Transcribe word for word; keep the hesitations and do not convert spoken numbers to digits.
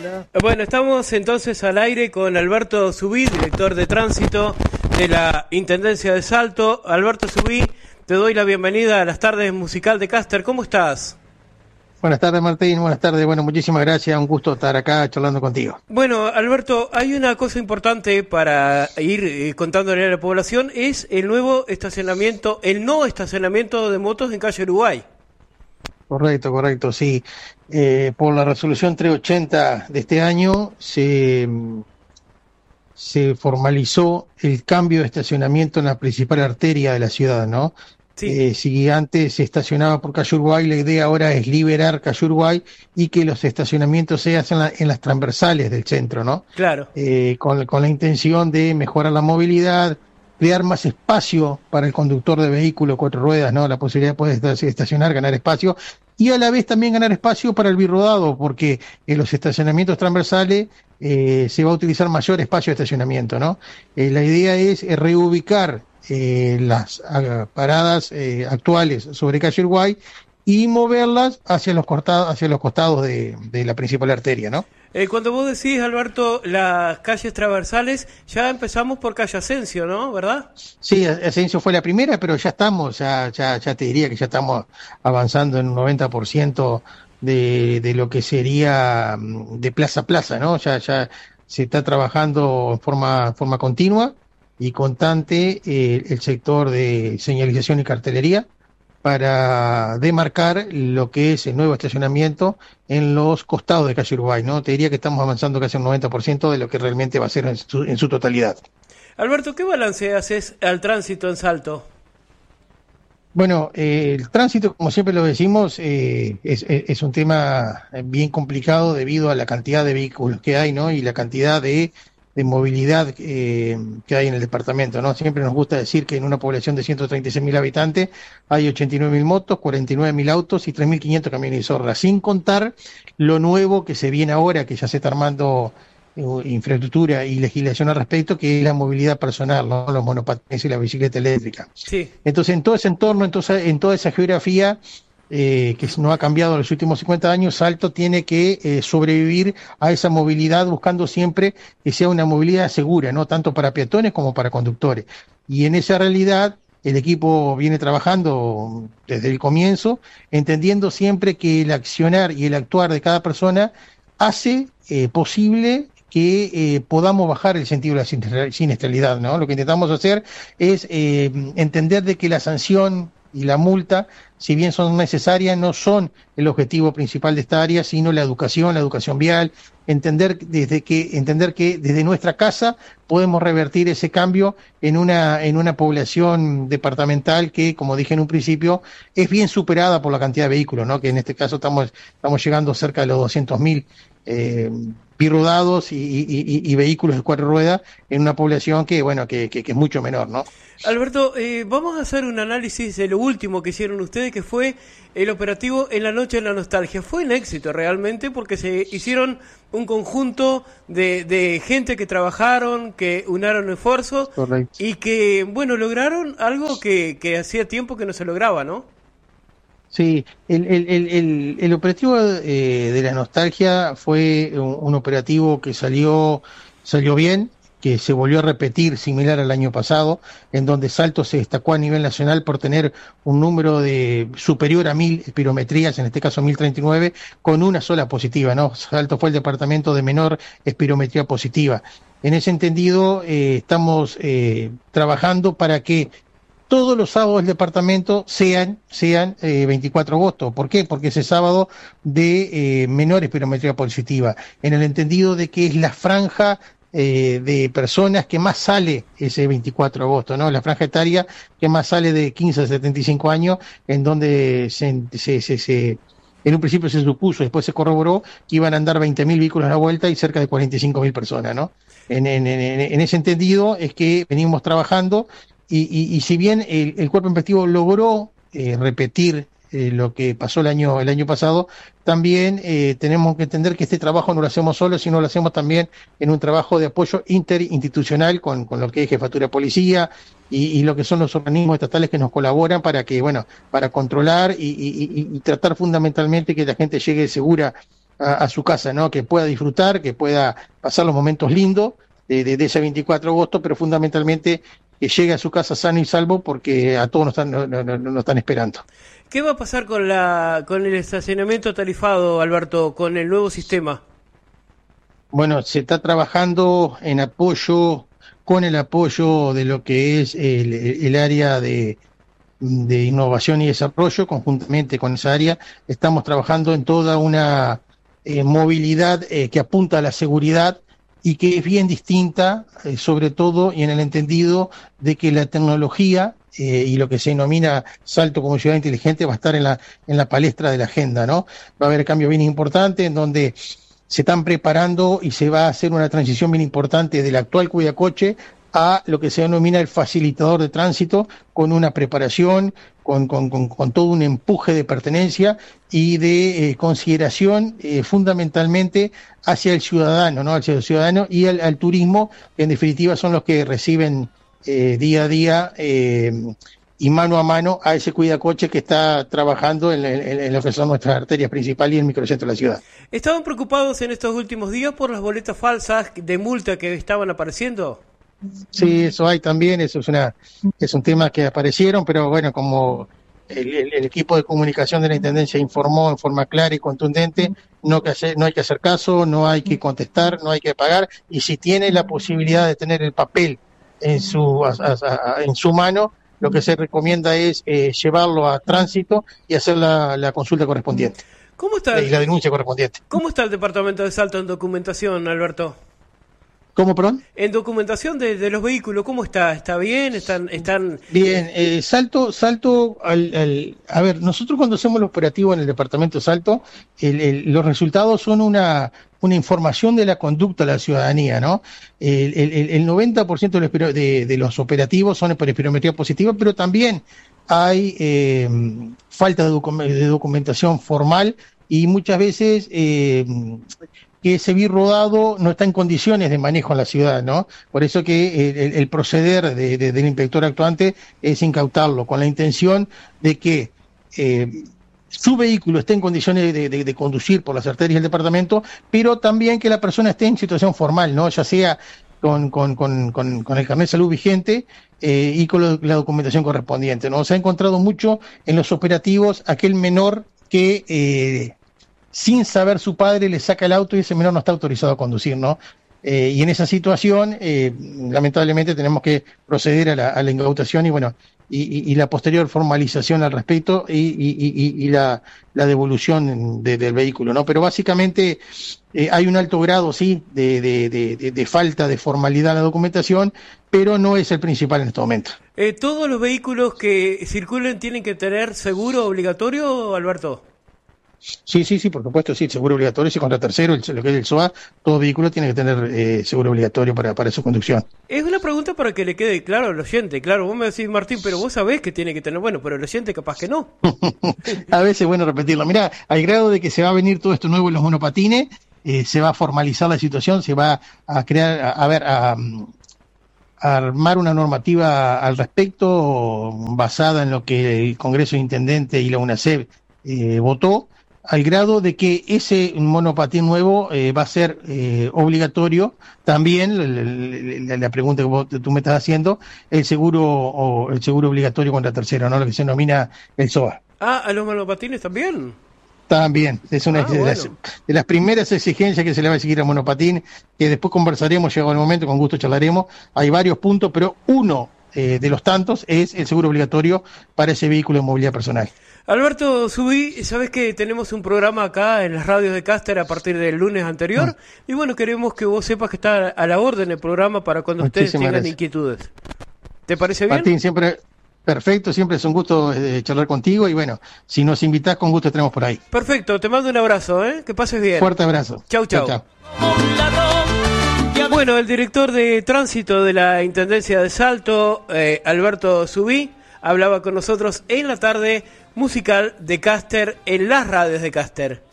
Hola. Bueno, estamos entonces al aire con Alberto Subí, director de tránsito de la Intendencia de Salto. Alberto Subí, te doy la bienvenida a las tardes musical de Caster. ¿Cómo estás? Buenas tardes, Martín. Buenas tardes. Bueno, muchísimas gracias. Un gusto estar acá charlando contigo. Bueno, Alberto, hay una cosa importante para ir eh, contándole a la población, es el nuevo estacionamiento, el no estacionamiento de motos en calle Uruguay. Correcto, correcto, sí. Eh, por la resolución trescientos ochenta de este año se, se formalizó el cambio de estacionamiento en la principal arteria de la ciudad, ¿no? Sí. Eh, si antes se estacionaba por calle Uruguay, la idea ahora es liberar calle Uruguay y que los estacionamientos se hacen en, la, en las transversales del centro, ¿no? Claro. Eh, con, con la intención de mejorar la movilidad, crear más espacio para el conductor de vehículo cuatro ruedas, ¿no? La posibilidad de poder estacionar, ganar espacio, y a la vez también ganar espacio para el birrodado, porque en los estacionamientos transversales eh, se va a utilizar mayor espacio de estacionamiento, ¿no? Eh, la idea es eh, reubicar eh, las uh, paradas eh, actuales sobre calle Uruguay y moverlas hacia los costados, hacia los costados de, de la principal arteria, ¿no? Eh, cuando vos decís, Alberto, las calles transversales, ya empezamos por calle Asensio, ¿no? ¿Verdad? Sí, Asensio fue la primera, pero ya estamos, ya, ya, ya te diría que ya estamos avanzando en un noventa por ciento de, de lo que sería de plaza a plaza, ¿no? Ya, ya se está trabajando en forma, forma continua y constante eh, el sector de señalización y cartelería para demarcar lo que es el nuevo estacionamiento en los costados de calle Uruguay, ¿no? Te diría que estamos avanzando casi un noventa por ciento de lo que realmente va a ser en su, en su totalidad. Alberto, ¿qué balance haces al tránsito en Salto? Bueno, eh, el tránsito, como siempre lo decimos, eh, es, es un tema bien complicado debido a la cantidad de vehículos que hay, ¿no? Y la cantidad de de movilidad eh, que hay en el departamento, ¿no? Siempre nos gusta decir que en una población de ciento treinta y seis mil habitantes hay ochenta y nueve mil motos, cuarenta y nueve mil autos y tres mil quinientos camiones y zorras, sin contar lo nuevo que se viene ahora, que ya se está armando eh, infraestructura y legislación al respecto, que es la movilidad personal, ¿no? Los monopatines y la bicicleta eléctrica. Sí. Entonces, en todo ese entorno, entonces, en toda esa geografía, Eh, que no ha cambiado en los últimos cincuenta años, Salto tiene que eh, sobrevivir a esa movilidad buscando siempre que sea una movilidad segura, no tanto para peatones como para conductores. Y en esa realidad el equipo viene trabajando desde el comienzo, entendiendo siempre que el accionar y el actuar de cada persona hace eh, posible que eh, podamos bajar el sentido de la siniestralidad, ¿no? Lo que intentamos hacer es eh, entender de que la sanción y la multa, si bien son necesarias, no son el objetivo principal de esta área, sino la educación, la educación vial, entender desde que entender que desde nuestra casa podemos revertir ese cambio en una en una población departamental que, como dije en un principio, es bien superada por la cantidad de vehículos, ¿no? Que en este caso estamos estamos llegando cerca de los doscientos mil eh, birrodados y, y, y vehículos de cuatro ruedas en una población que, bueno, que, que, que es mucho menor, ¿no? Alberto, eh, vamos a hacer un análisis de lo último que hicieron ustedes, que fue el operativo En la Noche de la Nostalgia. Fue un éxito realmente porque se hicieron un conjunto de, de gente que trabajaron, que unaron esfuerzos. Correcto. Y que, bueno, lograron algo que, que hacía tiempo que no se lograba, ¿no? Sí, el, el, el, el operativo eh, de la nostalgia fue un, un operativo que salió, salió bien, que se volvió a repetir similar al año pasado, en donde Salto se destacó a nivel nacional por tener un número de superior a mil espirometrías, en este caso mil treinta y nueve, con una sola positiva, ¿no? Salto fue el departamento de menor espirometría positiva. En ese entendido, eh, estamos eh, trabajando para que todos los sábados del departamento sean, sean eh, veinticuatro de agosto. ¿Por qué? Porque ese sábado de eh, menor espirometría positiva, en el entendido de que es la franja eh, de personas que más sale ese veinticuatro de agosto, ¿no? La franja etaria que más sale de quince a setenta y cinco años, en donde se, se, se, se en un principio se supuso, después se corroboró que iban a andar veinte mil vehículos a la vuelta y cerca de cuarenta y cinco mil personas, ¿no? En, en, en, en ese entendido es que venimos trabajando. Y, y, y si bien el, el cuerpo investigador logró eh, repetir eh, lo que pasó el año el año pasado, también eh, tenemos que entender que este trabajo no lo hacemos solos, sino lo hacemos también en un trabajo de apoyo interinstitucional con, con lo que es Jefatura de Policía y, y lo que son los organismos estatales que nos colaboran para que, bueno, para controlar y, y, y, y tratar fundamentalmente que la gente llegue segura a, a su casa, ¿no? Que pueda disfrutar, que pueda pasar los momentos lindos de, de, de ese veinticuatro de agosto, pero fundamentalmente que llegue a su casa sano y salvo, porque a todos nos están, no, no, no, nos están esperando. ¿Qué va a pasar con la con el estacionamiento tarifado, Alberto, con el nuevo sistema? Bueno, se está trabajando en apoyo, con el apoyo de lo que es el, el área de, de innovación y desarrollo, conjuntamente con esa área, estamos trabajando en toda una eh, movilidad eh, que apunta a la seguridad y que es bien distinta, eh, sobre todo y en el entendido de que la tecnología eh, y lo que se denomina salto como ciudad inteligente va a estar en la, en la palestra de la agenda, ¿no? Va a haber cambios bien importantes en donde se están preparando y se va a hacer una transición bien importante del actual cuidacoche a lo que se denomina el facilitador de tránsito, con una preparación, con, con, con, con todo un empuje de pertenencia y de eh, consideración eh, fundamentalmente hacia el ciudadano, ¿no? Hacia el ciudadano y al, al turismo, que en definitiva son los que reciben eh, día a día eh, y mano a mano a ese cuidacoche que está trabajando en, en, en lo que son nuestras arterias principales y el microcentro de la ciudad. ¿Estaban preocupados en estos últimos días por las boletas falsas de multa que estaban apareciendo? Sí, eso hay también, eso es una es un tema que aparecieron, pero bueno, como el, el, el equipo de comunicación de la Intendencia informó en forma clara y contundente, no, que hacer, no hay que hacer caso, no hay que contestar, no hay que pagar, y si tiene la posibilidad de tener el papel en su, a, a, a, en su mano, lo que se recomienda es eh, llevarlo a tránsito y hacer la, la consulta correspondiente. ¿Cómo está el, y la denuncia correspondiente. ¿Cómo está el departamento de Salto en documentación, Alberto? ¿Cómo, perdón? En documentación de, de los vehículos, ¿cómo está? ¿Está bien? ¿Están, están... Bien, eh, Salto, Salto, al, al, a ver, nosotros cuando hacemos el operativo en el departamento de Salto, el, el, los resultados son una, una información de la conducta de la ciudadanía, ¿no? El, el, el noventa por ciento de los, de, de los operativos son por espirometría positiva, pero también hay eh, falta de, docu de documentación formal y muchas veces... Eh, que ese B I R rodado no está en condiciones de manejo en la ciudad, ¿no? Por eso que el, el proceder de, de, del inspector actuante es incautarlo, con la intención de que eh, su vehículo esté en condiciones de, de, de conducir por las arterias del departamento, pero también que la persona esté en situación formal, ¿no? Ya sea con, con, con, con, con el carnet de salud vigente eh, y con lo, la documentación correspondiente, ¿no? Se ha encontrado mucho en los operativos aquel menor que... Eh, sin saber su padre le saca el auto y ese menor no está autorizado a conducir, ¿no? Eh, y en esa situación, eh, lamentablemente, tenemos que proceder a la, a la incautación y, bueno, y, y, y la posterior formalización al respecto y, y, y, y la, la devolución de, del vehículo, ¿no? Pero básicamente eh, hay un alto grado, sí, de, de, de, de, de falta de formalidad en la documentación, pero no es el principal en este momento. Eh, ¿Todos los vehículos que circulen tienen que tener seguro obligatorio, Alberto? Sí, sí, sí, por supuesto, sí, seguro obligatorio, si contra tercero, el, lo que es el S O A, todo vehículo tiene que tener eh, seguro obligatorio para, para su conducción. Es una pregunta para que le quede claro al oyente, claro, vos me decís, Martín, pero vos sabés que tiene que tener, bueno, pero el oyente capaz que no. A veces es bueno repetirlo. Mirá, al grado de que se va a venir todo esto nuevo en los monopatines, eh, se va a formalizar la situación, se va a crear, a, a ver, a... a armar una normativa al respecto basada en lo que el Congreso de Intendente y la UNACEB eh, votó, al grado de que ese monopatín nuevo eh, va a ser eh, obligatorio también, la, la, la pregunta que vos, tú me estás haciendo, el seguro o el seguro obligatorio contra tercero, ¿no? Lo que se denomina el S O A. Ah, ¿a los monopatines también? También, es una ah, de, bueno. las, de las primeras exigencias que se le va a exigir al monopatín, que después conversaremos, llegado el momento, con gusto charlaremos, hay varios puntos, pero uno eh, de los tantos es el seguro obligatorio para ese vehículo de movilidad personal. Alberto Subí, sabes que tenemos un programa acá en las radios de Caster a partir del lunes anterior, mm. y bueno, queremos que vos sepas que está a la orden el programa para cuando Muchísimas ustedes tengan gracias. Inquietudes. ¿Te parece bien? Martín, siempre perfecto, siempre es un gusto eh, charlar contigo y bueno, si nos invitás con gusto estaremos por ahí. Perfecto, te mando un abrazo, ¿eh? Que pases bien. Fuerte abrazo. Chau, chau. chau, chau. Bueno, el director de tránsito de la Intendencia de Salto, eh, Alberto Subí, hablaba con nosotros en la tarde musical de Caster en las radios de Caster.